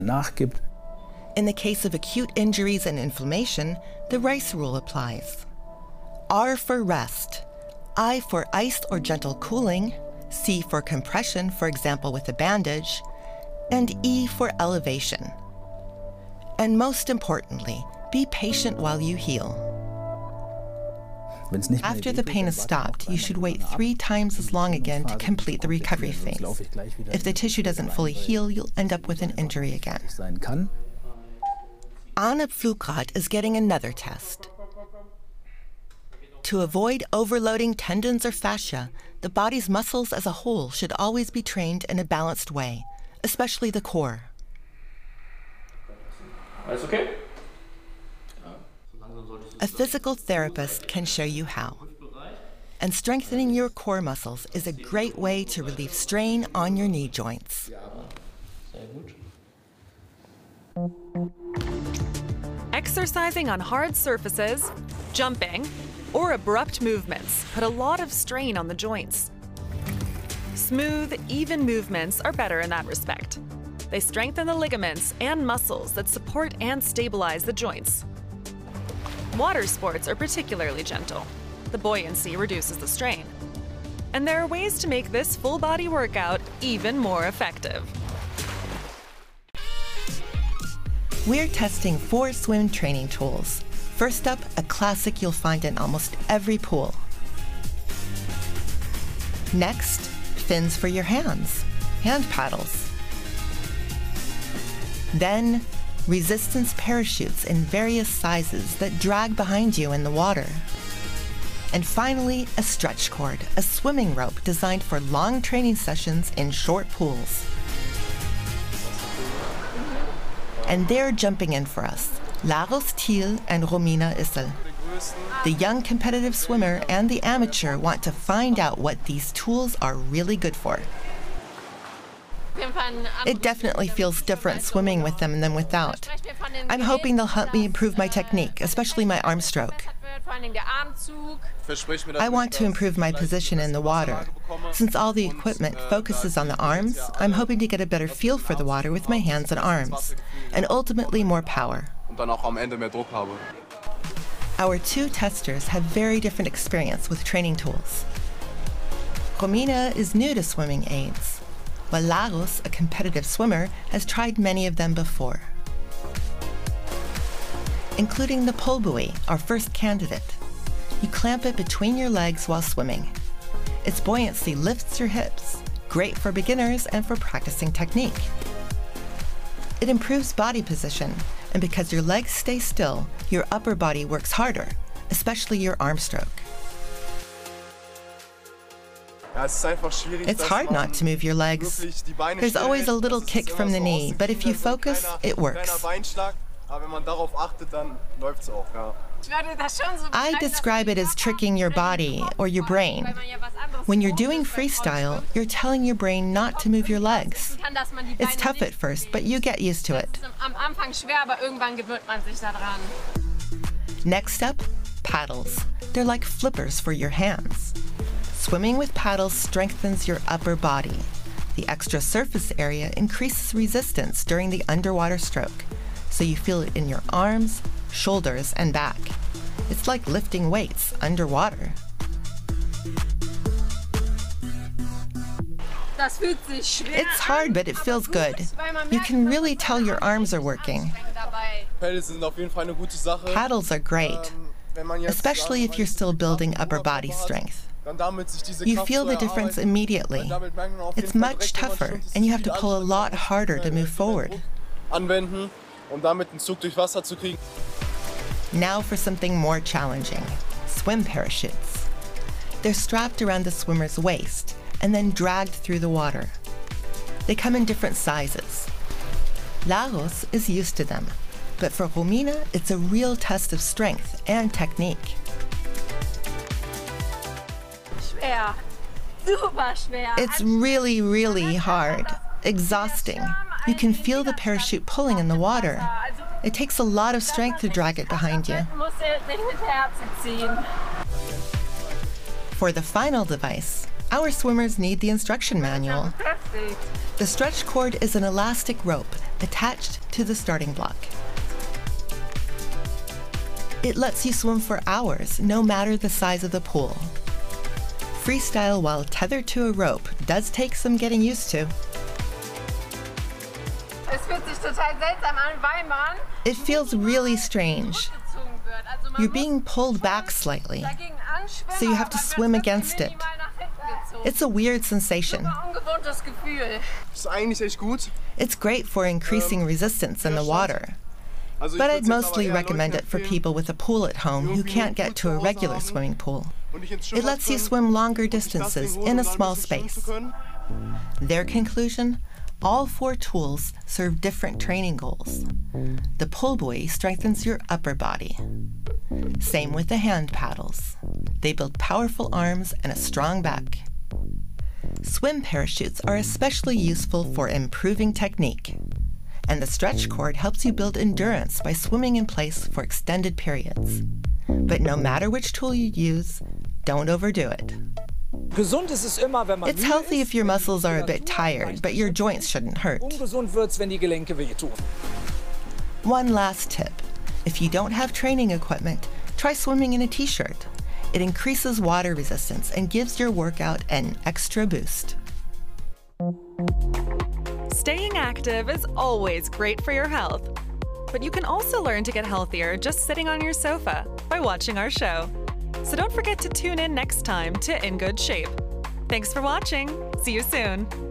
nachgibt. In the case of acute injuries and inflammation, the RICE rule applies. R for rest, I for iced or gentle cooling, C for compression, for example with a bandage, and E for elevation. And most importantly, be patient while you heal. After the pain has stopped, you should wait 3 times as long again to complete the recovery phase. If the tissue doesn't fully heal, you'll end up with an injury again. Anne Pflugrad is getting another test. To avoid overloading tendons or fascia, the body's muscles as a whole should always be trained in a balanced way, especially the core. Alles okay? A physical therapist can show you how. And strengthening your core muscles is a great way to relieve strain on your knee joints. Exercising on hard surfaces, jumping, or abrupt movements put a lot of strain on the joints. Smooth, even movements are better in that respect. They strengthen the ligaments and muscles that support and stabilize the joints. Water sports are particularly gentle. The buoyancy reduces the strain. And there are ways to make this full-body workout even more effective. We're testing 4 swim training tools. First up, a classic you'll find in almost every pool. Next, fins for your hands, hand paddles. Then, resistance parachutes in various sizes that drag behind you in the water. And finally, a stretch cord, a swimming rope designed for long training sessions in short pools. And they're jumping in for us, Larus Thiel and Romina Issel. The young competitive swimmer and the amateur want to find out what these tools are really good for. It definitely feels different swimming with them than without. I'm hoping they'll help me improve my technique, especially my arm stroke. I want to improve my position in the water. Since all the equipment focuses on the arms, I'm hoping to get a better feel for the water with my hands and arms, and ultimately more power. Our 2 testers have very different experience with training tools. Romina is new to swimming aids, while Larus, a competitive swimmer, has tried many of them before, including the pole buoy, our first candidate. You clamp it between your legs while swimming. Its buoyancy lifts your hips, great for beginners and for practicing technique. It improves body position, and because your legs stay still, your upper body works harder, especially your arm stroke. It's hard not to move your legs. There's always a little kick from the knee, but if you focus, it works. I describe it as tricking your body or your brain. When you're doing freestyle, you're telling your brain not to move your legs. It's tough at first, but you get used to it. Next up, paddles. They're like flippers for your hands. Swimming with paddles strengthens your upper body. The extra surface area increases resistance during the underwater stroke, so you feel it in your arms, shoulders, and back. It's like lifting weights underwater. It's hard, but it feels good. You can really tell your arms are working. Paddles are great, especially if you're still building upper body strength. You feel the difference immediately. It's much tougher, and you have to pull a lot harder to move forward. Now for something more challenging, swim parachutes. They're strapped around the swimmer's waist and then dragged through the water. They come in different sizes. Larus is used to them, but for Romina, it's a real test of strength and technique. It's really, really hard, exhausting. You can feel the parachute pulling in the water. It takes a lot of strength to drag it behind you. For the final device, Our swimmers need the instruction manual. The stretch cord is an elastic rope attached to the starting block. It lets you swim for hours, no matter the size of the pool. Freestyle while tethered to a rope does take some getting used to. It feels really strange. You're being pulled back slightly, so you have to swim against it. It's a weird sensation. It's great for increasing resistance in the water, but I'd mostly recommend it for people with a pool at home who can't get to a regular swimming pool. It lets you swim longer distances in a small space. Their conclusion? All 4 tools serve different training goals. The pull buoy strengthens your upper body. Same with the hand paddles. They build powerful arms and a strong back. Swim parachutes are especially useful for improving technique. And the stretch cord helps you build endurance by swimming in place for extended periods. But no matter which tool you use, don't overdo it. It's healthy if your muscles are a bit tired, but your joints shouldn't hurt. One last tip. If you don't have training equipment, try swimming in a t-shirt. It increases water resistance and gives your workout an extra boost. Staying active is always great for your health. But you can also learn to get healthier just sitting on your sofa by watching our show. So don't forget to tune in next time to In Good Shape. Thanks for watching. See you soon.